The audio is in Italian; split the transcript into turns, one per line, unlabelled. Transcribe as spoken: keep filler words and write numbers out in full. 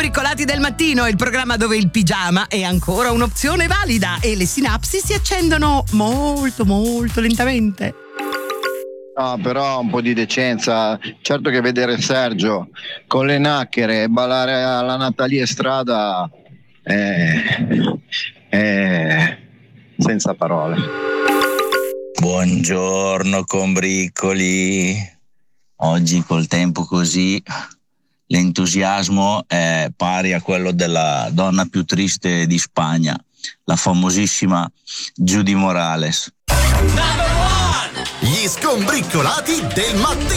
Sbriccolati del mattino è il programma dove il pigiama è ancora un'opzione valida e le sinapsi si accendono molto molto lentamente.
No, però un po' di decenza. Certo che vedere Sergio con le nacchere e ballare alla Natalia Strada è, è senza parole.
Buongiorno combriccoli. Oggi col tempo così l'entusiasmo è pari a quello della donna più triste di Spagna, la famosissima Judy Morales.
Gli scombriccolati del mattino.